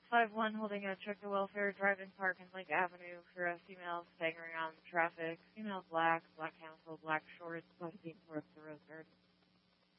5-1 holding a truck to welfare, drive-in park in Lake Avenue for a female staggering on traffic. Female black, black counsel, black shorts, black deep